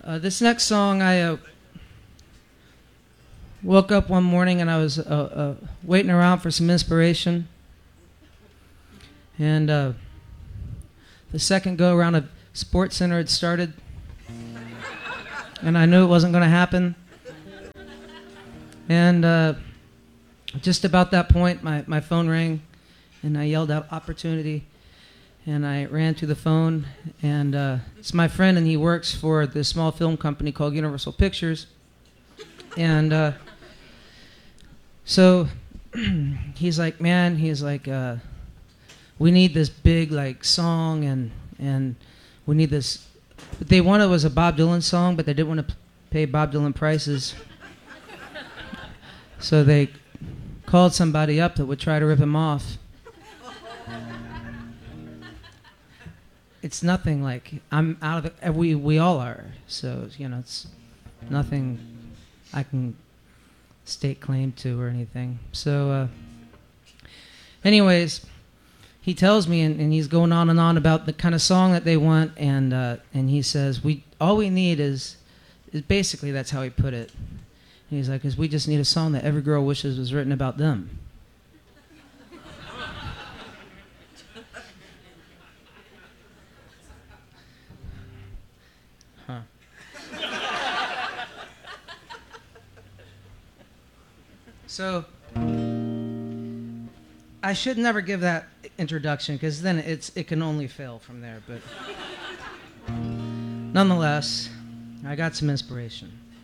This next song, I woke up one morning and I was waiting around for some inspiration. And the second go around of Sports Center had started. And I knew it wasn't going to happen. And just about that point, my phone rang, and I yelled out opportunity. And I ran to the phone, and it's my friend, and he works for this small film company called Universal Pictures. And so he's like, man, we need this big song, and we need this. What they wanted was a Bob Dylan song, but they didn't want to pay Bob Dylan prices. So they called somebody up that would try to rip him off. It's nothing like I'm out of it. We all are. So it's nothing I can stake claim to or anything. So, anyways, he tells me, and he's going on and on about the kind of song that they want, and he says all we need is basically, that's how he put it. And he's like, we just need a song that every girl wishes was written about them. Huh. So I should never give that introduction, because then it can only fail from there. But nonetheless, I got some inspiration.